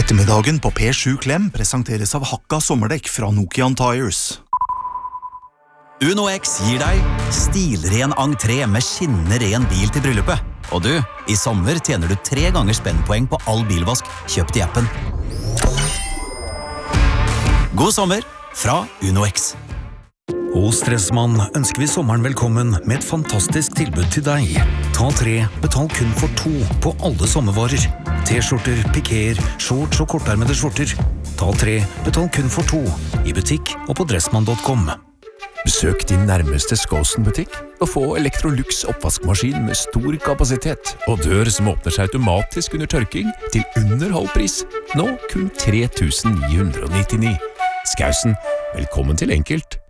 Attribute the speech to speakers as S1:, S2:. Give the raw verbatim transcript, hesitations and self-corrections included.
S1: Ettermiddagen på P sju Klem presenteres av Hakka sommerdekk fra Nokian Tires.
S2: Uno X gir deg stilren entré med skinnende ren bil til bryllupet. Og du, i sommer tjener du tre ganger spennpoeng på all bilvask kjøpt i appen. God sommer fra Uno X.
S3: Hos Dressmann ønsker vi sommeren velkommen med et fantastisk tilbud til deg. Ta tre, betal kun for to på alle sommervarer. T-skjorter, pikéer, shorts og kortarmede skjorter. Ta tre, betal kun for to i butikk og på dressmann punktum com.
S4: Besøk din nærmeste Skåsen-butikk og få Electrolux oppvaskmaskin med stor kapasitet og dør som åpner seg automatisk under tørking til under halv pris. Nå kun tre tusen ni hundre nittini. Skausen, velkommen til enkelt.